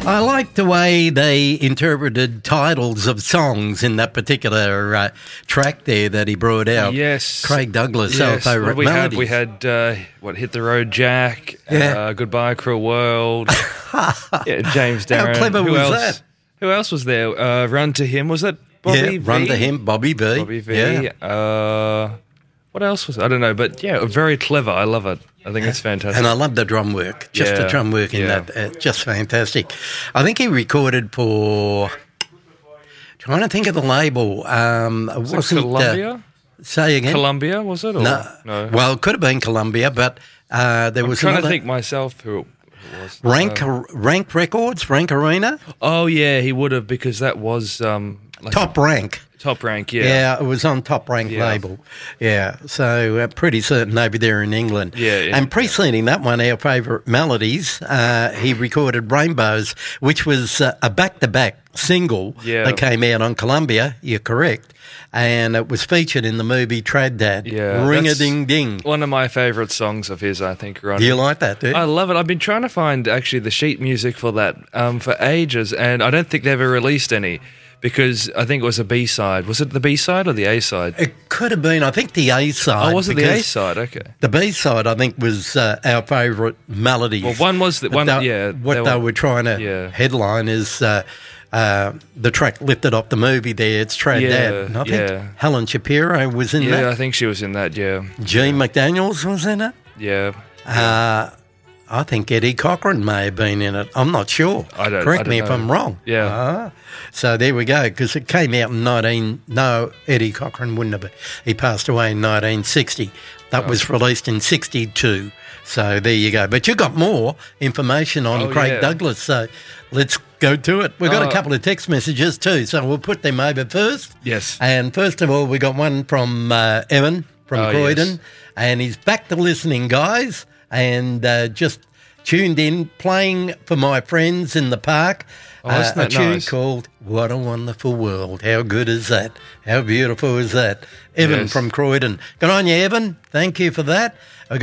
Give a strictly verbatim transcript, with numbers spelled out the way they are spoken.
I like the way they interpreted titles of songs in that particular uh, track there that he brought out. Yes. Craig Douglas, yes. our favourite well, we melodies. Had, we had, uh, what, Hit the Road Jack, Yeah. uh, Goodbye Cruel World, yeah, James Darren. How clever Who was else? that? Who else was there? Uh, Run to Him, was that Bobby yeah, V? Run to Him, Bobby V. Bobby V. Yeah. Uh, what else was it? I don't know, but yeah, very clever. I love it. I think it's fantastic. And I love the drum work, just Yeah, the drum work in yeah. that, uh, just fantastic. I think he recorded for, trying to think of the label, um, was wasn't it Columbia? Uh, say again? Columbia, was it? Or? No. no. Well, it could have been Columbia, but uh, there I'm was trying another, to think myself who it was. Rank, Um, Rank Records, Rank Arena, oh, yeah, he would have because that was... Um, like Top Rank. Top Rank, yeah. Yeah, it was on Top Rank Yeah. label. Yeah, so uh, pretty certain over there in England. Yeah, yeah. And preceding that one, our favourite melodies, uh, he recorded Rainbows, which was uh, a back-to-back single Yeah. that came out on Columbia, you're correct, and it was featured in the movie Trad Dad. Yeah, Ring-a-ding-ding. One of my favourite songs of his, I think, Ron. Do you like that, dude? I love it. I've been trying to find, actually, the sheet music for that um, for ages, and I don't think they ever released any. Because I think it was a B-side. Was it the B-side or the A-side? It could have been, I think, the A-side. Oh, was it the because A-side? Okay. The B-side, I think, was uh, our favourite melodies. Well, one was the But one. they- yeah. What they, they were, trying to yeah. headline is uh, uh, the track lifted off the movie there. It's Trad Yeah, Dad. And I think yeah. Helen Shapiro was in Yeah, that. I think she was in that. Yeah. Gene McDaniels was in it. Yeah. Uh, I think Eddie Cochran may have been in it. I'm not sure. I don't- Correct I don't me if know. I'm wrong. Yeah. Uh, so there we go, because it came out in nineteen. No, Eddie Cochran wouldn't have been. He passed away in nineteen sixty. That Oh. was released in sixty-two. So there you go. But you got more information on Oh, Craig yeah. Douglas. So let's go to it. We've got Oh. a couple of text messages too, so we'll put them over first. Yes. And first of all, we got one from uh, Evan from Oh, Croydon, yes. and he's back to listening, guys, and uh, just tuned in, playing for my friends in the park. Oh, isn't uh, a that tune nice? called "What a Wonderful World." How good is that? How beautiful is that? Evan Yes. from Croydon. Good on you, Evan. Thank you for that.